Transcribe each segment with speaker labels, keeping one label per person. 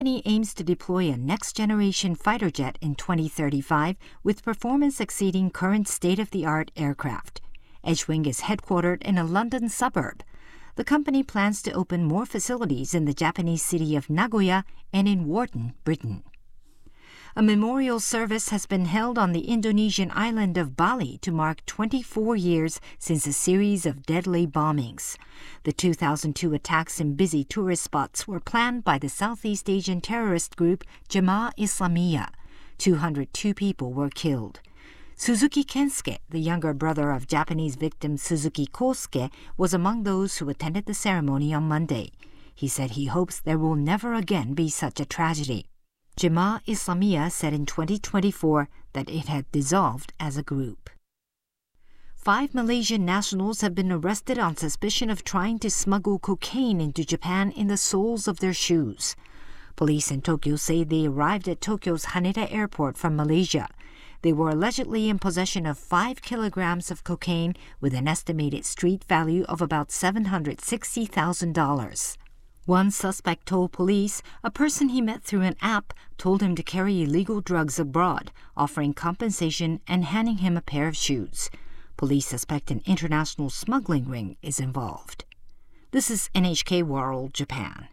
Speaker 1: company aims to deploy a next-generation fighter jet in 2035 with performance exceeding current state-of-the-art aircraft. Edgewing is headquartered in a London suburb. The company plans to open more facilities in the Japanese city of Nagoya and in Wharton, Britain. A memorial service has been held on the Indonesian island of Bali to mark 24 years since a series of deadly bombings. The 2002 attacks in busy tourist spots were planned by the Southeast Asian terrorist group Jemaah Islamiyah. 202 people were killed. Suzuki Kensuke, the younger brother of Japanese victim Suzuki Kosuke, was among those who attended the ceremony on Monday. He said he hopes there will never again be such a tragedy. Jemaah Islamiyah said in 2024 that it had dissolved as a group. 5 Malaysian nationals have been arrested on suspicion of trying to smuggle cocaine into Japan in the soles of their shoes. Police in Tokyo say they arrived at Tokyo's Haneda Airport from Malaysia. They were allegedly in possession of 5 kilograms of cocaine with an estimated street value of about $760,000. One suspect told police a person he met through an app told him to carry illegal drugs abroad, offering compensation and handing him a pair of shoes. Police suspect an international smuggling ring is involved. This is NHK World Japan.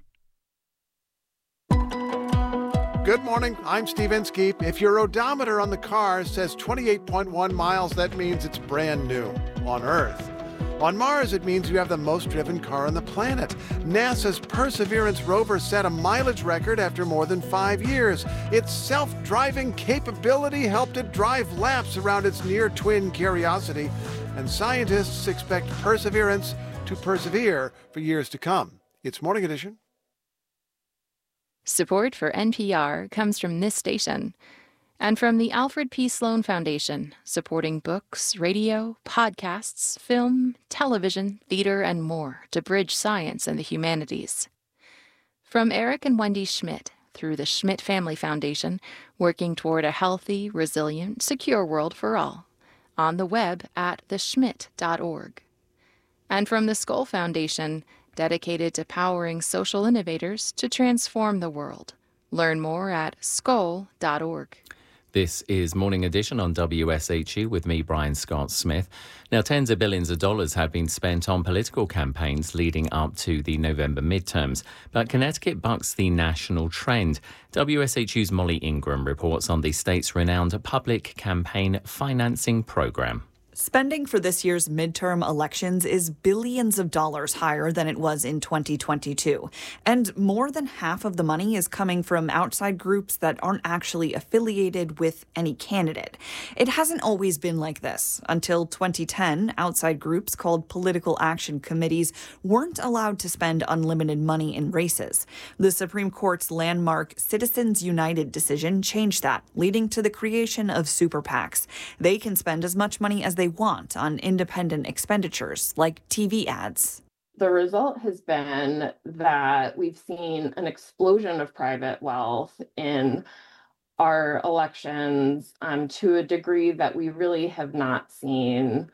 Speaker 2: Good morning, I'm Steve Inskeep. If your odometer on the car says 28.1 miles, that means it's brand new on Earth. On Mars, it means you have the most driven car on the planet. NASA's Perseverance rover set a mileage record after more than 5 years. Its self-driving capability helped it drive laps around its near-twin Curiosity. And scientists expect Perseverance to persevere for years to come. It's Morning Edition.
Speaker 3: Support for NPR comes from this station and from the Alfred P. Sloan Foundation, supporting books, radio, podcasts, film, television, theater, and more to bridge science and the humanities. From Eric and Wendy Schmidt, through the Schmidt Family Foundation, working toward a healthy, resilient, secure world for all. On the web at theschmidt.org. And from the Skoll Foundation, dedicated to powering social innovators to transform the world. Learn more at skoll.org.
Speaker 4: This is Morning Edition on WSHE with me, Brian Scott Smith. Now, tens of billions of dollars have been spent on political campaigns leading up to the November midterms, but Connecticut bucks the national trend. WSHU's Molly Ingram reports on the state's renowned public campaign financing program.
Speaker 5: Spending for this year's midterm elections is billions of dollars higher than it was in 2022. And more than half of the money is coming from outside groups that aren't actually affiliated with any candidate. It hasn't always been like this. Until 2010, outside groups called political action committees weren't allowed to spend unlimited money in races. The Supreme Court's landmark Citizens United decision changed that, leading to the creation of super PACs. They can spend as much money as they want on independent expenditures like TV ads.
Speaker 6: The result has been that we've seen an explosion of private wealth in our elections to a degree that we really have not seen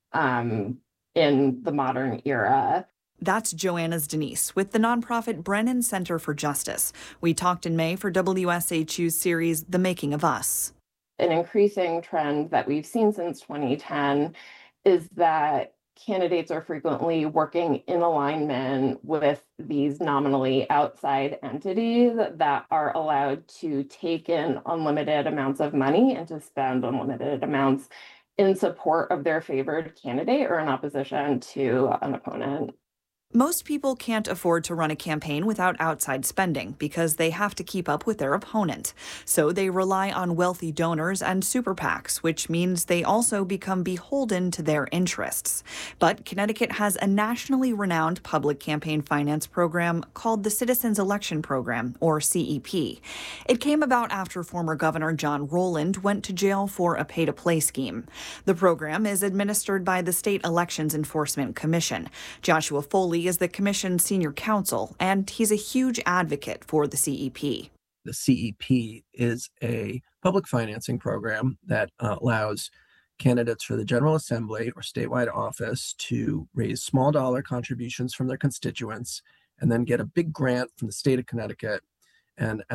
Speaker 6: in the modern era.
Speaker 5: That's Joanna's Denise with the nonprofit Brennan Center for Justice. We talked in May for WSHU's series, The Making of Us.
Speaker 6: An increasing trend that we've seen since 2010 is that candidates are frequently working in alignment with these nominally outside entities that are allowed to take in unlimited amounts of money and to spend unlimited amounts in support of their favored candidate or in opposition to an opponent.
Speaker 5: Most people can't afford to run a campaign without outside spending because they have to keep up with their opponent. So they rely on wealthy donors and super PACs, which means they also become beholden to their interests. But Connecticut has a nationally renowned public campaign finance program called the Citizens Election Program, or CEP. It came about after former Governor John Rowland went to jail for a pay-to-play scheme. The program is administered by the State Elections Enforcement Commission. Joshua Foley is the commission's senior counsel, and he's a huge advocate for the CEP.
Speaker 7: The CEP is a public financing program that allows candidates for the General Assembly or statewide office to raise small dollar contributions from their constituents and then get a big grant from the state of Connecticut And